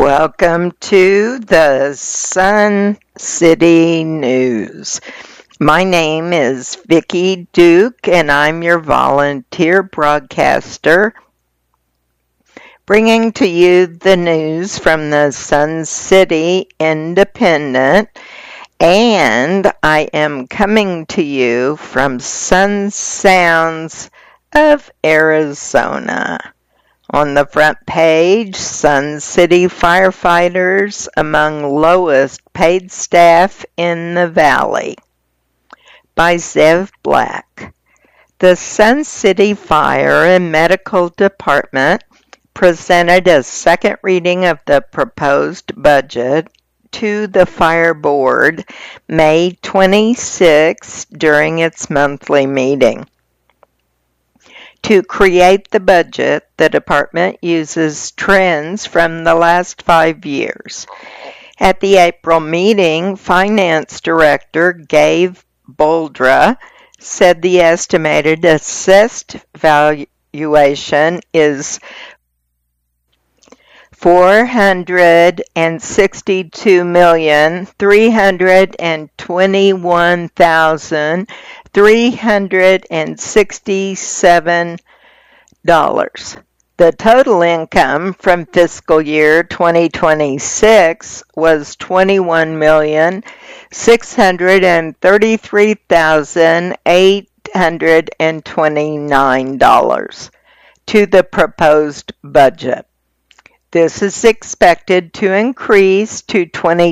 Welcome to the Sun City News. My name is Vicki Duke, and I'm your volunteer broadcaster, bringing to you the news from the Sun City Independent, and I am coming to you from Sun Sounds of Arizona. On the front page, Sun City firefighters among lowest paid staff in the Valley by Zev Black. The Sun City Fire and Medical Department presented a second reading of the proposed budget to the Fire Board May 26 during its monthly meeting. To create the budget, the department uses trends from the last 5 years. At the April meeting, Finance Director Gabe Boldra said the estimated assessed valuation is $462,321,367. The total income from fiscal year 2026 was $21,633,829 to the proposed budget. This is expected to increase to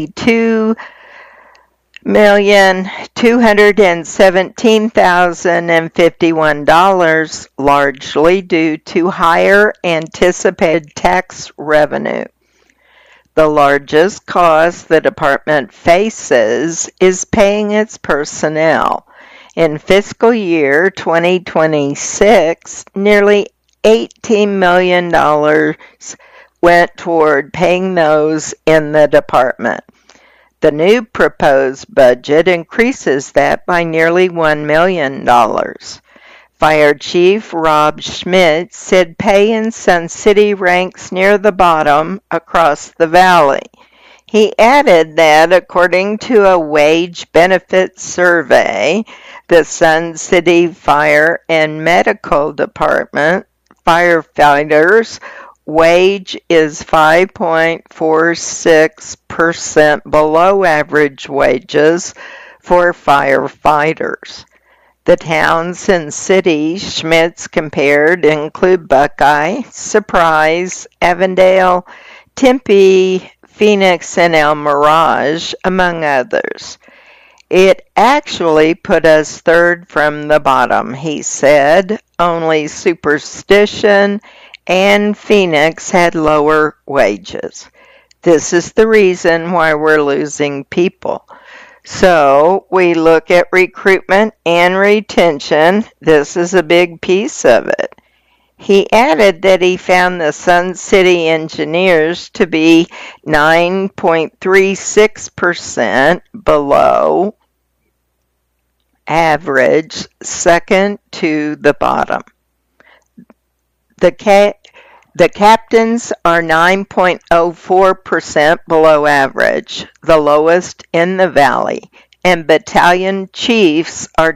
$22,217,051, largely due to higher anticipated tax revenue. The largest cost the department faces is paying its personnel. In fiscal year 2026, nearly $18 million went toward paying those in the department. The new proposed budget increases that by nearly $1 million. Fire Chief Rob Schmidt said pay in Sun City ranks near the bottom across the valley. He added that according to a wage benefit survey, the Sun City Fire and Medical Department firefighters' wage is 5.46% below average wages for firefighters. The towns and cities Schmitz compared include Buckeye, Surprise, Avondale, Tempe, Phoenix, and El Mirage, among others. It actually put us third from the bottom, he said. Only Superstition and Phoenix had lower wages. This is the reason why we're losing people. So we look at recruitment and retention. This is a big piece of it. He added that he found the Sun City engineers to be 9.36% below average, second to the bottom. The captains are 9.04% below average, the lowest in the valley, and battalion chiefs are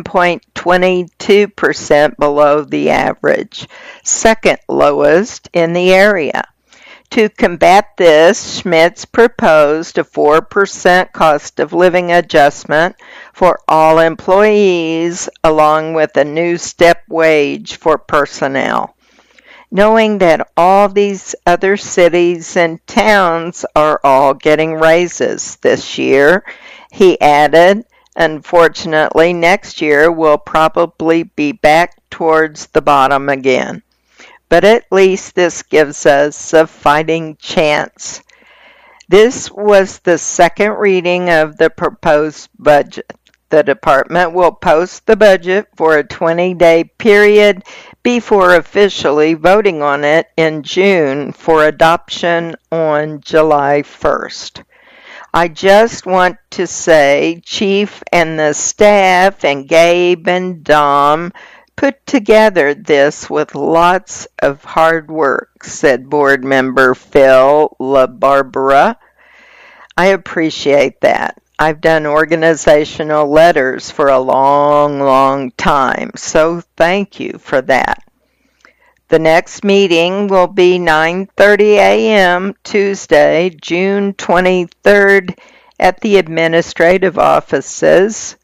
10.22% below the average, second lowest in the area. To combat this, Schmitz proposed a 4% cost of living adjustment for all employees, along with a new step wage for personnel. Knowing that all these other cities and towns are all getting raises this year, he added, unfortunately, next year we'll probably be back towards the bottom again. But at least this gives us a fighting chance. This was the second reading of the proposed budget. The department will post the budget for a 20-day period before officially voting on it in June for adoption on July 1st. I just want to say, Chief and the staff and Gabe and Dom put together this with lots of hard work," said board member Phil LaBarbera. "I appreciate that. I've done organizational letters for a long, long time, so thank you for that." The next meeting will be 9:30 a.m. Tuesday, June 23rd at the administrative offices,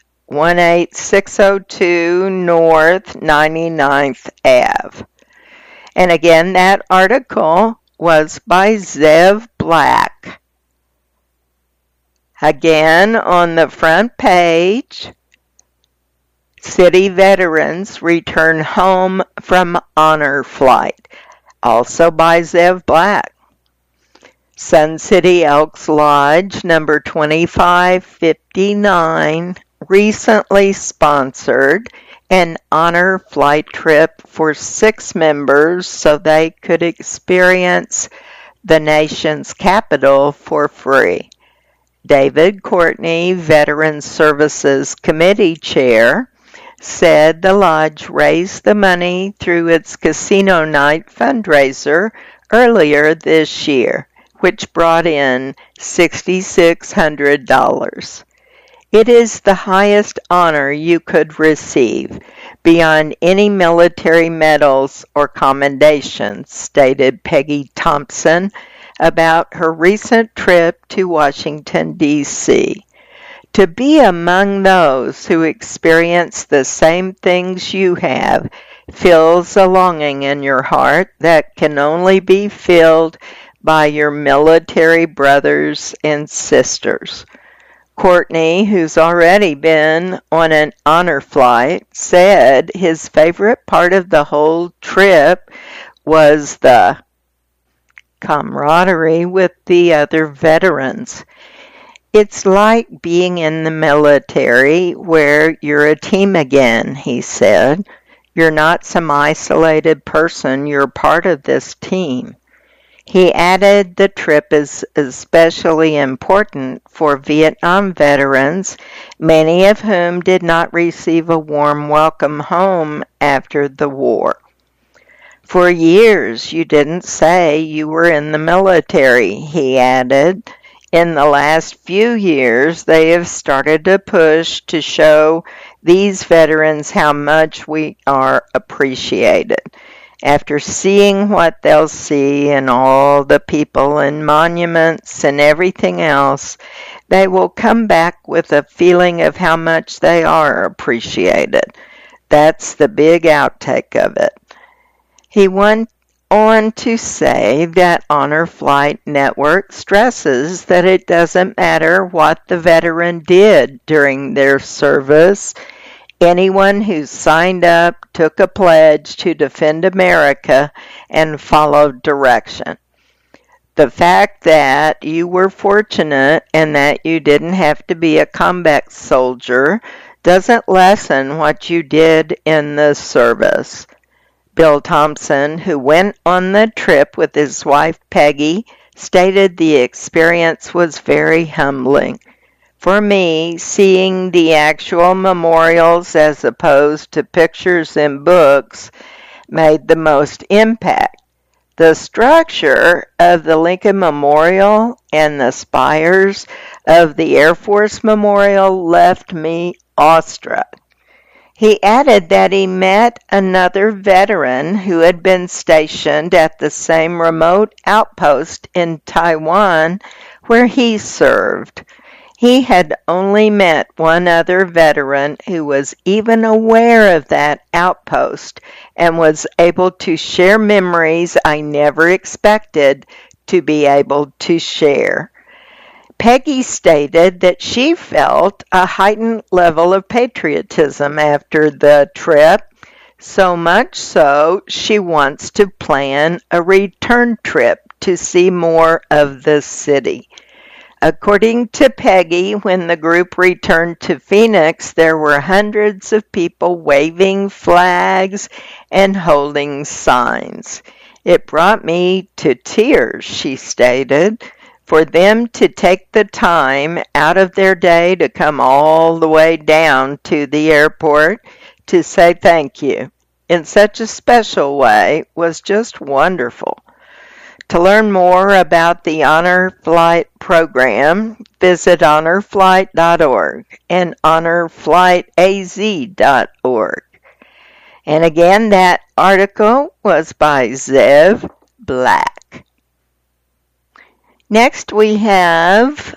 18602 North 99th Ave. And again, that article was by Zev Black. Again, on the front page, City veterans return home from honor flight, also by Zev Black. Sun City Elks Lodge number 2559 recently sponsored an honor flight trip for 6 members so they could experience the nation's capital for free. David Courtney, Veterans Services Committee Chair, said the lodge raised the money through its casino night fundraiser earlier this year, which brought in $6,600. It is the highest honor you could receive, beyond any military medals or commendations, stated Peggy Thompson about her recent trip to Washington, D.C. To be among those who experience the same things you have fills a longing in your heart that can only be filled by your military brothers and sisters. Courtney, who's already been on an honor flight, said his favorite part of the whole trip was the camaraderie with the other veterans. "It's like being in the military where you're a team again," he said. "You're not some isolated person, you're part of this team." He added the trip is especially important for Vietnam veterans, many of whom did not receive a warm welcome home after the war. "For years you didn't say you were in the military," he added. "In the last few years, they have started to push to show these veterans how much we are appreciated. After seeing what they'll see and all the people and monuments and everything else, they will come back with a feeling of how much they are appreciated. That's the big outtake of it." He went on to say that Honor Flight Network stresses that it doesn't matter what the veteran did during their service. Anyone who signed up took a pledge to defend America and followed direction. The fact that you were fortunate and that you didn't have to be a combat soldier doesn't lessen what you did in the service. Bill Thompson, who went on the trip with his wife Peggy, stated the experience was very humbling. "For me, seeing the actual memorials as opposed to pictures and books made the most impact. The structure of the Lincoln Memorial and the spires of the Air Force Memorial left me awestruck." He added that he met another veteran who had been stationed at the same remote outpost in Taiwan where he served. He had only met one other veteran who was even aware of that outpost and was able to share memories I never expected to be able to share. Peggy stated that she felt a heightened level of patriotism after the trip, so much so she wants to plan a return trip to see more of the city. According to Peggy, when the group returned to Phoenix, there were hundreds of people waving flags and holding signs. "It brought me to tears," she stated, "for them to take the time out of their day to come all the way down to the airport to say thank you. in such a special way was just wonderful. To learn more about the Honor Flight program, visit honorflight.org and honorflightaz.org. And again, that article was by Zev Black. Next we have,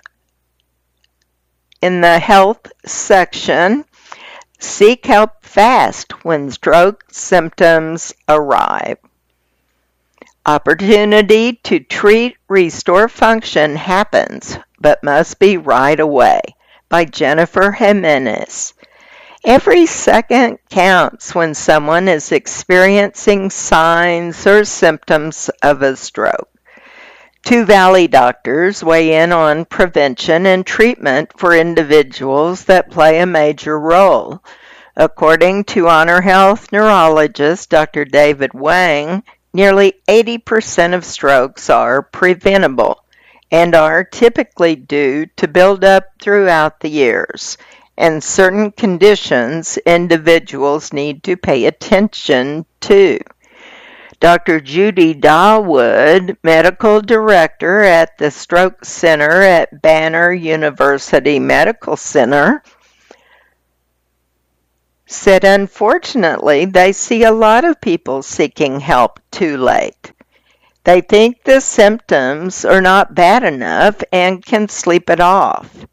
in the health section, seek help fast when stroke symptoms arrive. Opportunity to treat, restore function happens, but must be right away, by Jennifer Jimenez. Every second counts when someone is experiencing signs or symptoms of a stroke. Two Valley doctors weigh in on prevention and treatment for individuals that play a major role. According to Honor Health neurologist Dr. David Wang, nearly 80% of strokes are preventable and are typically due to buildup throughout the years, and certain conditions individuals need to pay attention to. Dr. Judy Dawood, medical director at the Stroke Center at Banner University Medical Center, said unfortunately they see a lot of people seeking help too late. They think the symptoms are not bad enough and can sleep it off.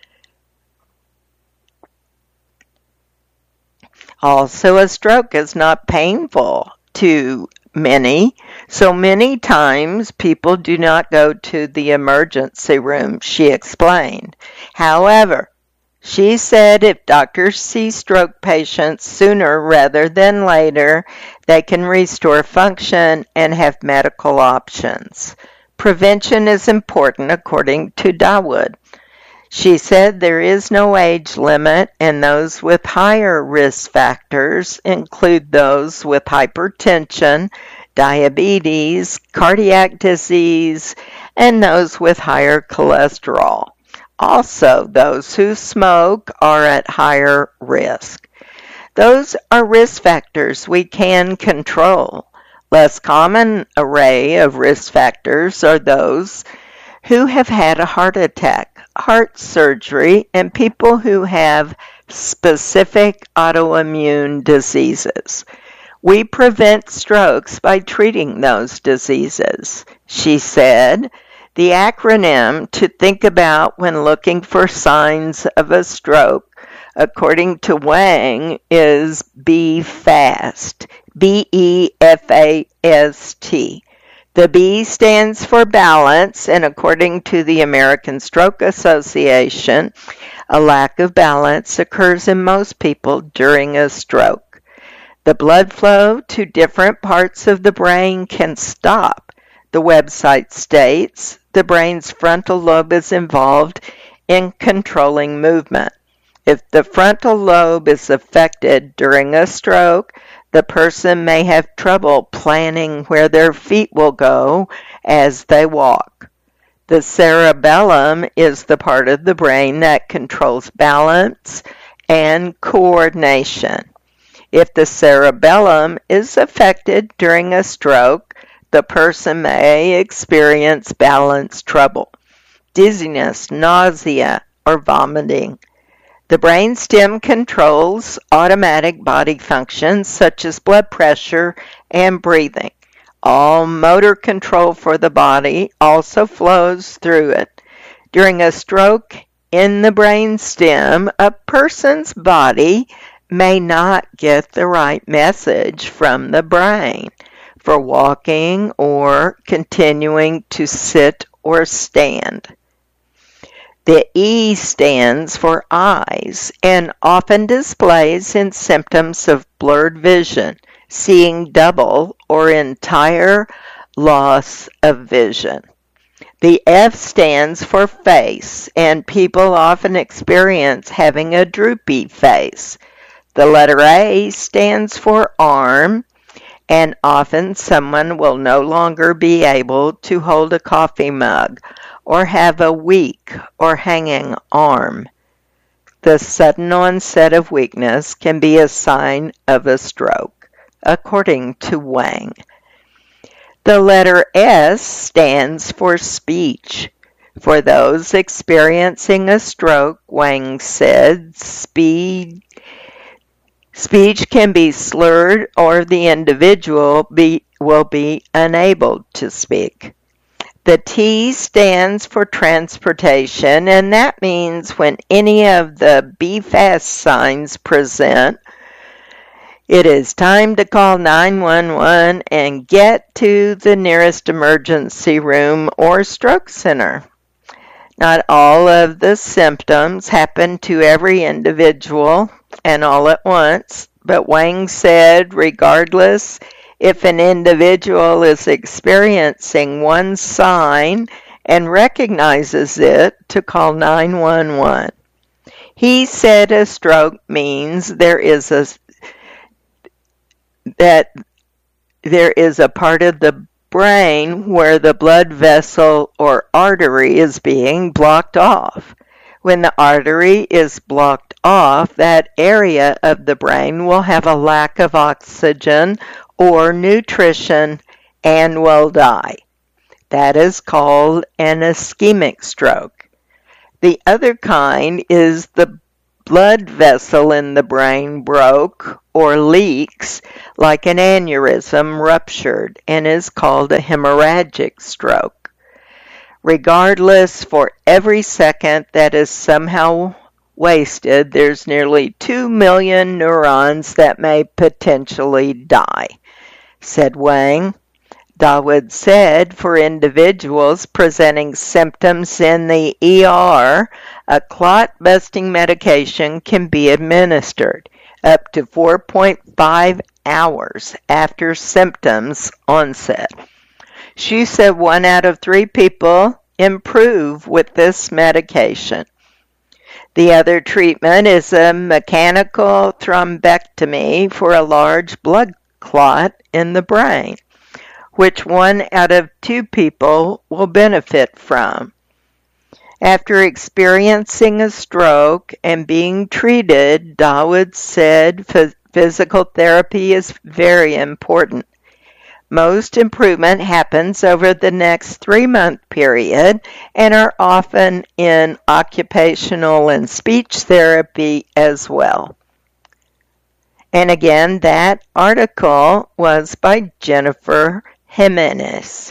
Also, a stroke is not painful to many, so many times people do not go to the emergency room, she explained. However, she said if doctors see stroke patients sooner rather than later, they can restore function and have medical options. Prevention is important, according to Dawood. She said there is no age limit, and those with higher risk factors include those with hypertension, diabetes, cardiac disease, and those with higher cholesterol. Also, those who smoke are at higher risk. Those are risk factors we can control. Less common array of risk factors are those who have had a heart attack, heart surgery, and people who have specific autoimmune diseases. We prevent strokes by treating those diseases, she said. The acronym to think about when looking for signs of a stroke, according to Wang, is BFAST, B-E-F-A-S-T. The B stands for balance, and according to the American Stroke Association, a lack of balance occurs in most people during a stroke. The blood flow to different parts of the brain can stop. The website states the brain's frontal lobe is involved in controlling movement. If the frontal lobe is affected during a stroke, the person may have trouble planning where their feet will go as they walk. The cerebellum is the part of the brain that controls balance and coordination. If the cerebellum is affected during a stroke, the person may experience balance trouble, dizziness, nausea, or vomiting. The brainstem controls automatic body functions such as blood pressure and breathing. All motor control for the body also flows through it. During a stroke in the brainstem, a person's body may not get the right message from the brain for walking or continuing to sit or stand. The E stands for eyes and often displays in symptoms of blurred vision, seeing double, or entire loss of vision. The F stands for face, and people often experience having a droopy face. The letter A stands for arm, and often someone will no longer be able to hold a coffee mug or have a weak or hanging arm. The sudden onset of weakness can be a sign of a stroke. according to Wang. The letter S stands for speech. For those experiencing a stroke, Wang said, speech can be slurred or the individual will be unable to speak. The T stands for transportation, and that means when any of the Be Fast signs present, it is time to call 911 and get to the nearest emergency room or stroke center. Not all of the symptoms happen to every individual and all at once, but Wang said regardless if an individual is experiencing one sign and recognizes it, to call 911. He said a stroke means there is a part of the brain where the blood vessel or artery is being blocked off. When the artery is blocked off, that area of the brain will have a lack of oxygen or nutrition and will die. That is called an ischemic stroke. The other kind is the blood vessel in the brain broke or leaks like an aneurysm ruptured and is called a hemorrhagic stroke. Regardless, for every second that is somehow wasted, there's nearly 2 million neurons that may potentially die, said Wang. Dawood said for individuals presenting symptoms in the ER, a clot-busting medication can be administered up to 4.5 hours after symptoms onset. She said 1 out of 3 people improve with this medication. The other treatment is a mechanical thrombectomy for a large blood clot in the brain, which 1 out of 2 people will benefit from. After experiencing a stroke and being treated, Dawood said physical therapy is very important. Most improvement happens over the next 3-month period and are often in occupational and speech therapy as well. And again, that article was by Jennifer Jimenez.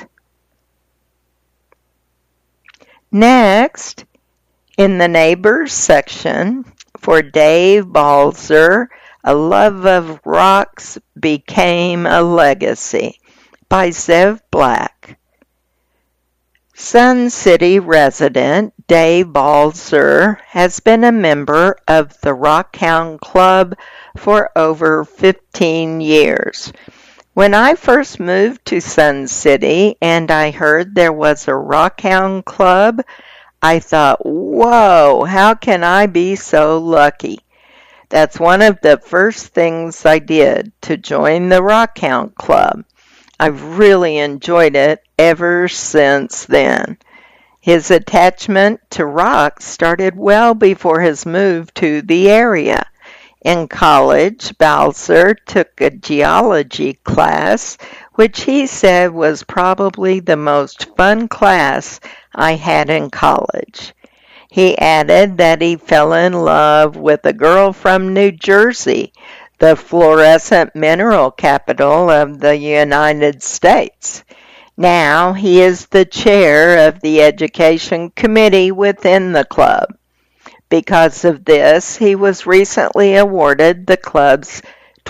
Next, in the neighbors section, for Dave Balzer, A Love of Rocks Became a Legacy, by Zev Black. Sun City resident Dave Balzer has been a member of the Rockhound Club for over 15 years. When I first moved to Sun City and I heard there was a Rockhound Club, I thought, whoa, how can I be so lucky? That's one of the first things I did to join the Rockhound Club. I've really enjoyed it ever since then. His attachment to rocks started well before his move to the area. In college, Balzer took a geology class, which he said was probably the most fun class I had in college. He added that he fell in love with a girl from New Jersey, the fluorescent mineral capital of the United States. Now he is the chair of the education committee within the club. Because of this, he was recently awarded the club's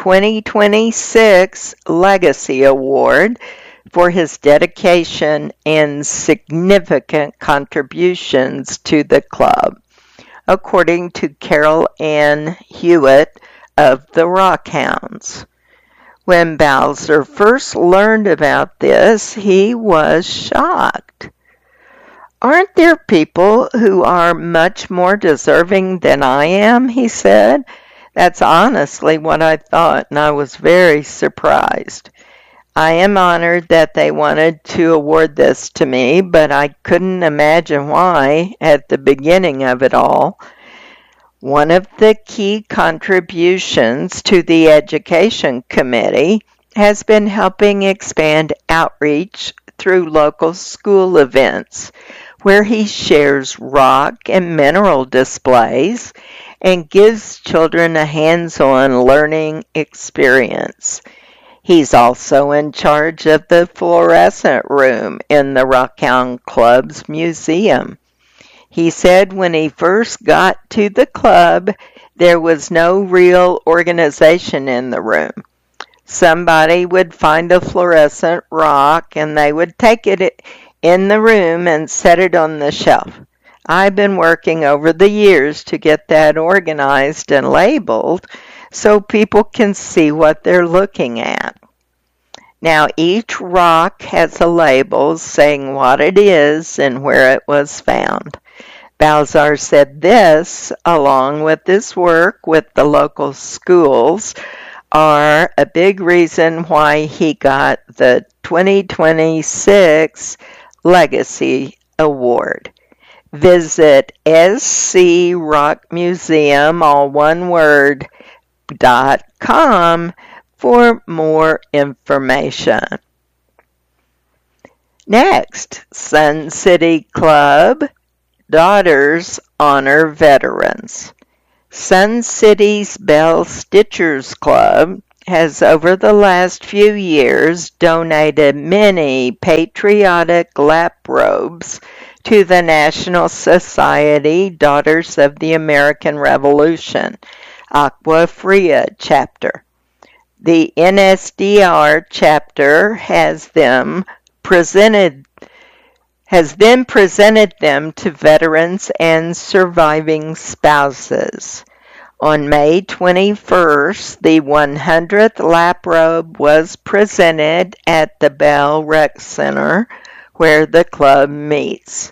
2026 Legacy Award for his dedication and significant contributions to the club, according to Carol Ann Hewitt of the Rockhounds. When Balzer first learned about this, he was shocked. Aren't there people who are much more deserving than I am, he said. That's honestly what I thought, and I was very surprised. I am honored that they wanted to award this to me, but I couldn't imagine why at the beginning of it all. One of the key contributions to the Education Committee has been helping expand outreach through local school events, where he shares rock and mineral displays and gives children a hands-on learning experience. He's also in charge of the fluorescent room in the Rockhound Club's museum. He said when he first got to the club, there was no real organization in the room. Somebody would find a fluorescent rock and they would take it in the room and set it on the shelf. I've been working over the years to get that organized and labeled so people can see what they're looking at. Now, each rock has a label saying what it is and where it was found. Balzar said this, along with this work with the local schools, are a big reason why he got the 2026 Legacy Award. Visit scrockmuseum, all one word, .com for more information. Next, Sun City Club Daughters Honor Veterans. Sun City's Belle Stitchers Club has over the last few years donated many patriotic lap robes to the National Society Daughters of the American Revolution, Agua Fria chapter. The NSDR chapter has then presented them to veterans and surviving spouses. On May 21st, the 100th lap robe was presented at the Bell Rec Center, where the club meets.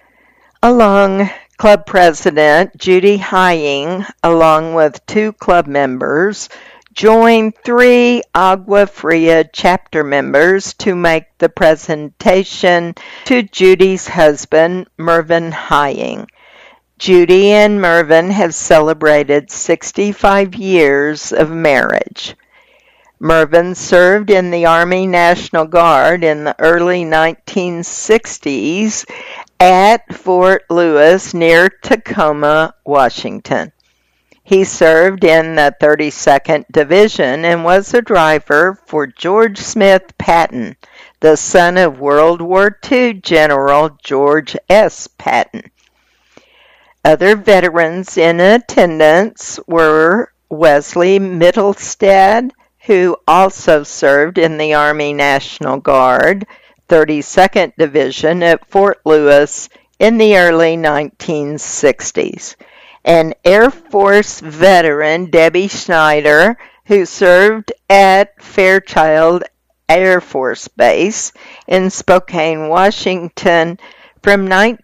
Club President Judy Hying, along with 2 club members, joined 3 Agua Fria chapter members to make the presentation to Judy's husband, Mervyn Hying. Judy and Mervyn have celebrated 65 years of marriage. Mervyn served in the Army National Guard in the early 1960s at Fort Lewis near Tacoma, Washington. He served in the 32nd Division and was a driver for George Smith Patton, the son of World War II General George S. Patton. Other veterans in attendance were Wesley Mittelstadt, who also served in the Army National Guard, 32nd Division at Fort Lewis in the early 1960s, and Air Force veteran Debbie Schneider, who served at Fairchild Air Force Base in Spokane, Washington from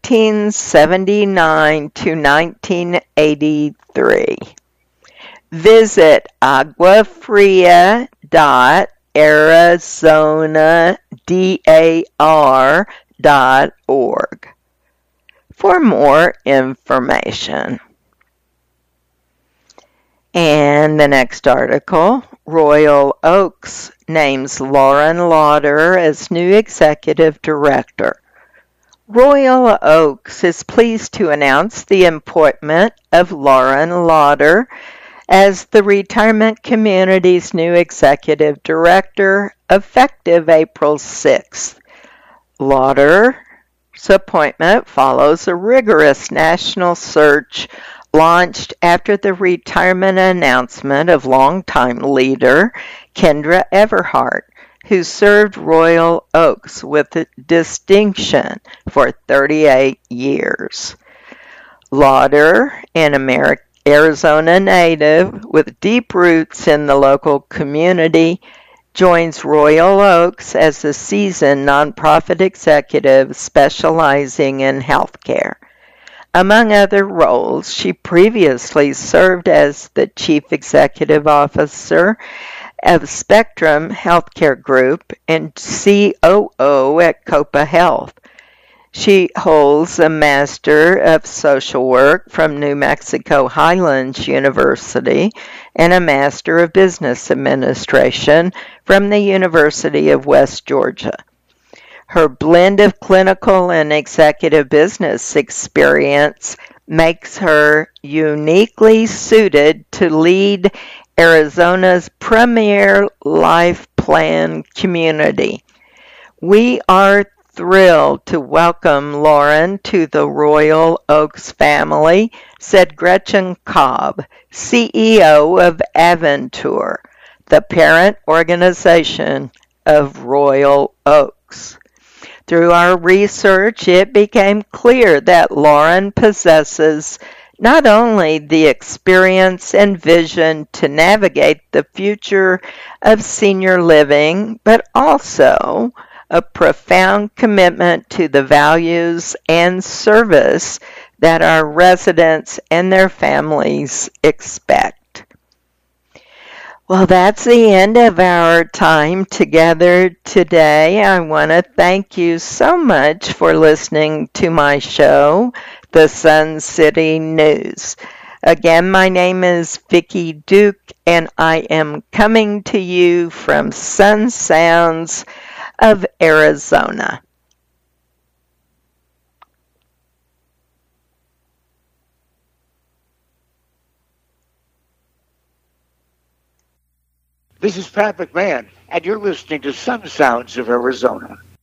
1979 to 1983. Visit aguafria.arizonadar.org for more information. And the next article, Royal Oaks names Lauren Lauder as new executive director. Royal Oaks is pleased to announce the appointment of Lauren Lauder as the retirement community's new executive director, effective April 6th. Lauder's appointment follows a rigorous national search launched after the retirement announcement of longtime leader Kendra Everhart, who served Royal Oaks with distinction for 38 years. Lauder, an Arizona native with deep roots in the local community, joins Royal Oaks as a seasoned nonprofit executive specializing in healthcare. Among other roles, she previously served as the Chief Executive Officer of Spectrum Healthcare Group and COO at Copa Health. She holds a Master of Social Work from New Mexico Highlands University and a Master of Business Administration from the University of West Georgia. Her blend of clinical and executive business experience makes her uniquely suited to lead Arizona's premier life plan community. We are thrilled to welcome Lauren to the Royal Oaks family, said Gretchen Cobb, CEO of Aventur, the parent organization of Royal Oaks. Through our research, it became clear that Lauren possesses not only the experience and vision to navigate the future of senior living, but also a profound commitment to the values and service that our residents and their families expect. Well, that's the end of our time together today. I want to thank you so much for listening to my show, The Sun City News. Again, my name is Vicki Duke, and I am coming to you from Sun Sounds of Arizona. This is Pat McMahon, and you're listening to Sun Sounds of Arizona.